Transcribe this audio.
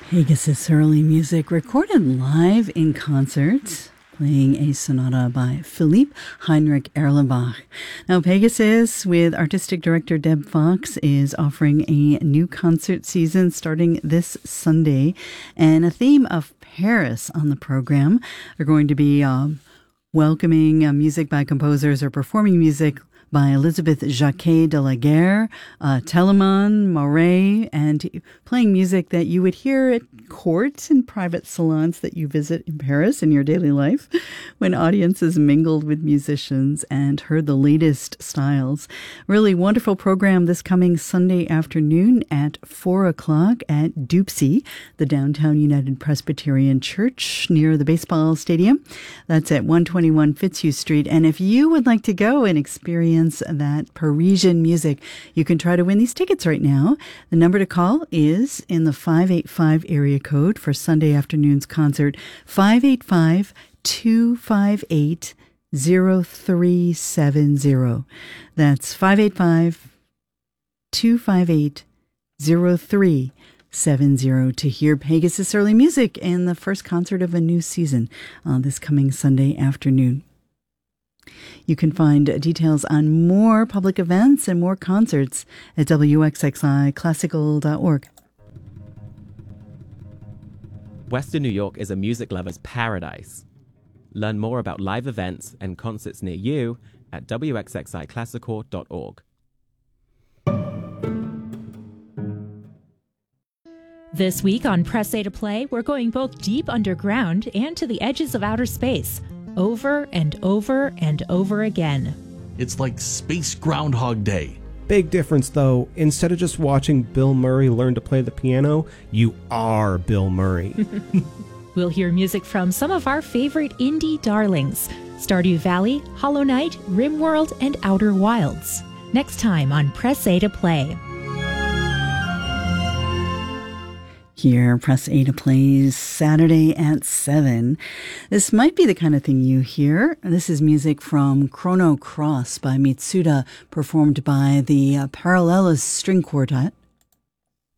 Pegasus Early Music recorded live in concert, playing a sonata by Philippe Heinrich Erlenbach. Now, Pegasus, with artistic director Deb Fox, is offering a new concert season starting this Sunday, and a theme of Paris on the program. They're going to be welcoming music by composers or performing music by Elizabeth Jacquet de la Guerre, Telemann, Mauret, and playing music that you would hear at courts and private salons that you visit in Paris in your daily life, when audiences mingled with musicians and heard the latest styles. Really wonderful program this coming Sunday afternoon at 4 o'clock at Doopsy, the downtown United Presbyterian Church near the baseball stadium. That's at 121 Fitzhugh Street. And if you would like to go and experience that Parisian music, you can try to win these tickets right now. The number to call is in the 585 area code for Sunday afternoon's concert, 585-258-0370. That's 585-258-0370 to hear Pegasus Early Music in the first concert of a new season this coming Sunday afternoon. You can find details on more public events and more concerts at wxxiclassical.org. Western New York is a music lover's paradise. Learn more about live events and concerts near you at wxxiclassical.org. This week on Press A to Play, we're going both deep underground and to the edges of outer space, over and over and over again. It's like Space Groundhog Day. Big difference, though. Instead of just watching Bill Murray learn to play the piano, you are Bill Murray. We'll hear music from some of our favorite indie darlings: Stardew Valley, Hollow Knight, RimWorld, and Outer Wilds. Next time on Press A to Play. Here, Press A to Play's Saturday at 7. This might be the kind of thing you hear. This is music from Chrono Cross by Mitsuda, performed by the Parallelist String Quartet.